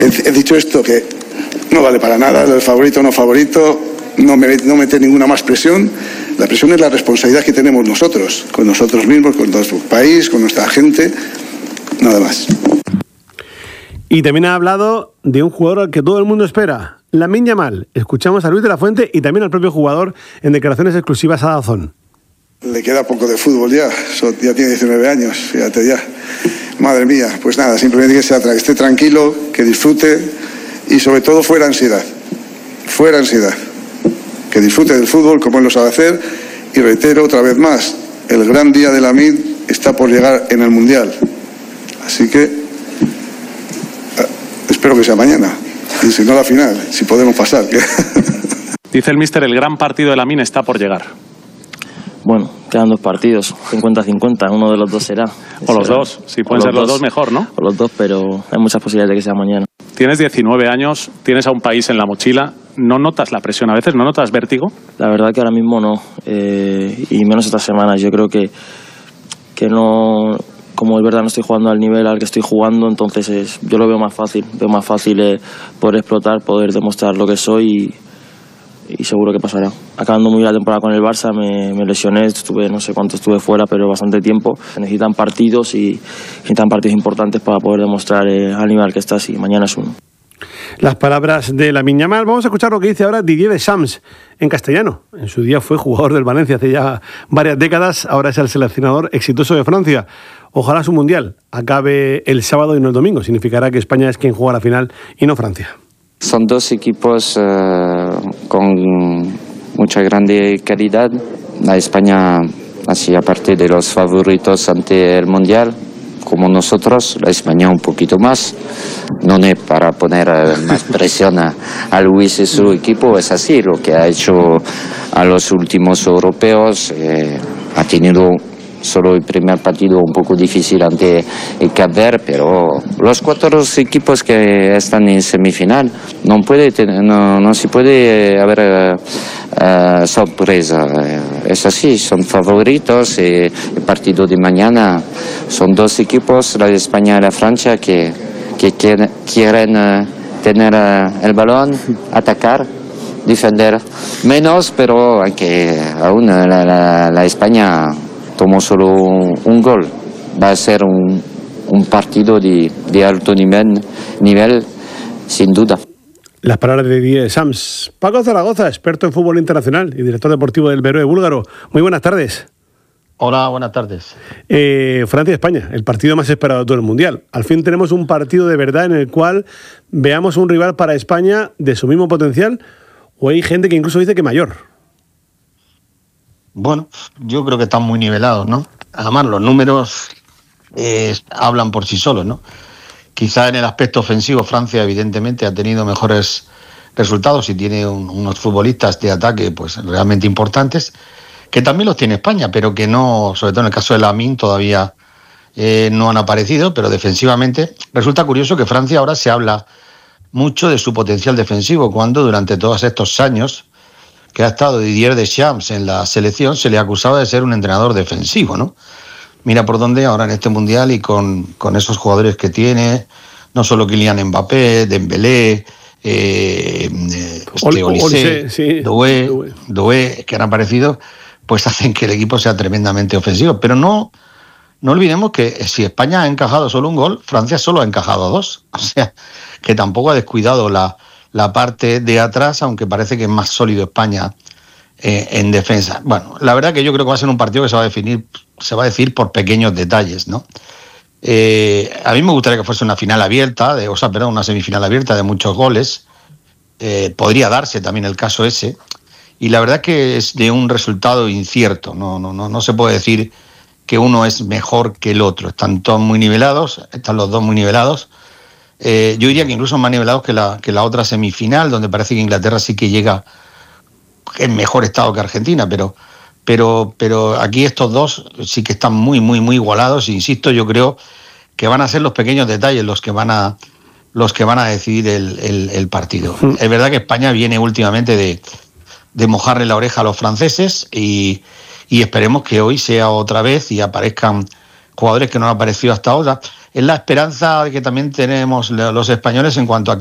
He dicho esto, que no vale para nada, el favorito o no favorito, no meter ninguna más presión. La presión es la responsabilidad que tenemos nosotros, con nosotros mismos, con nuestro país, con nuestra gente, nada más. Y también ha hablado de un jugador al que todo el mundo espera, Lamine Yamal. Escuchamos a Luis de la Fuente y también al propio jugador en declaraciones exclusivas a DAZN. Le queda poco de fútbol ya tiene 19 años, fíjate ya. Madre mía, pues nada, simplemente que esté tranquilo, que disfrute y sobre todo fuera ansiedad. Que disfrute del fútbol como él lo sabe hacer y reitero otra vez más, el gran día de Lamine está por llegar en el Mundial. Así que espero que sea mañana y si no la final, si podemos pasar. Dice el míster, el gran partido de Lamine está por llegar. Bueno, quedan 2 partidos, 50-50, uno de los dos será. O los dos, si pueden ser los dos mejor, ¿no? O los dos, pero hay muchas posibilidades de que sea mañana. Tienes 19 años, tienes a un país en la mochila, ¿no notas la presión a veces? ¿No notas vértigo? La verdad que ahora mismo no, y menos estas semanas. Yo creo que no, como es verdad no estoy jugando al nivel al que estoy jugando, entonces yo lo veo más fácil poder explotar, poder demostrar lo que soy y seguro que pasará. Acabando muy bien la temporada con el Barça, me lesioné, no sé cuánto estuve fuera, pero bastante tiempo. Necesitan partidos importantes para poder demostrar al nivel que estás y mañana es uno. Las palabras de Lamine Yamal. Vamos a escuchar lo que dice ahora Didier Deschamps en castellano. En su día fue jugador del Valencia hace ya varias décadas, ahora es el seleccionador exitoso de Francia. Ojalá su Mundial acabe el sábado y no el domingo. Significará que España es quien juega la final y no Francia. Son 2 equipos con mucha grande calidad. La España, así aparte de los favoritos ante el Mundial, como nosotros, la España un poquito más. No es para poner más presión a Luis y su equipo, es así lo que ha hecho a los últimos europeos. Ha tenido solo el primer partido un poco difícil ante el Cap Verde, pero los 4 equipos que están en semifinal no se puede haber sorpresa. Es así, son favoritos y el partido de mañana son 2 equipos, la de España y la Francia, que quieren tener el balón, atacar, defender menos, pero aunque aún la España tomó solo un gol. Va a ser un partido de alto nivel, sin duda. Las palabras de Didier Deschamps. Paco Zaragoza, experto en fútbol internacional y director deportivo del Beroe búlgaro. Muy buenas tardes. Hola, buenas tardes. Francia-España, el partido más esperado de todo el Mundial. Al fin tenemos un partido de verdad en el cual veamos un rival para España de su mismo potencial, o hay gente que incluso dice que mayor. Bueno, yo creo que están muy nivelados, ¿no? Además, los números hablan por sí solos, ¿no? Quizá en el aspecto ofensivo Francia evidentemente ha tenido mejores resultados y tiene unos futbolistas de ataque pues realmente importantes, que también los tiene España, pero que no, sobre todo en el caso de Lamine, todavía no han aparecido, pero defensivamente resulta curioso que Francia ahora se habla mucho de su potencial defensivo, cuando durante todos estos años que ha estado Didier Deschamps en la selección se le acusaba de ser un entrenador defensivo, ¿no? Mira por dónde ahora en este Mundial y con esos jugadores que tiene, no solo Kylian Mbappé, Dembélé, Olise, sí, Doué, que han aparecido, pues hacen que el equipo sea tremendamente ofensivo. Pero no olvidemos que si España ha encajado solo un gol, Francia solo ha encajado 2. O sea, que tampoco ha descuidado la parte de atrás, aunque parece que es más sólido España en defensa. Bueno, la verdad que yo creo que va a ser un partido que se va a decidir por pequeños detalles, ¿no? A mí me gustaría que fuese una final abierta, una semifinal abierta de muchos goles. Podría darse también el caso ese. Y la verdad que es de un resultado incierto. No se puede decir que uno es mejor que el otro. Están todos muy nivelados, están los dos muy nivelados. Yo diría que incluso más nivelados que la otra semifinal, donde parece que Inglaterra sí que llega en mejor estado que Argentina, pero aquí estos dos sí que están muy, muy, muy igualados. Insisto, yo creo que van a ser los pequeños detalles los que van a decidir el partido. Es verdad que España viene últimamente de mojarle la oreja a los franceses y esperemos que hoy sea otra vez y aparezcan jugadores que no han aparecido hasta ahora. es la esperanza que también tenemos los españoles en cuanto a